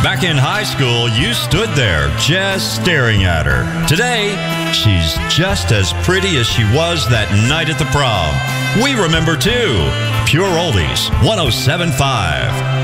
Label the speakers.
Speaker 1: Back in high school, you stood there just staring at her. Today, she's just as pretty as she was that night at the prom. We remember too. Pure Oldies 107.5.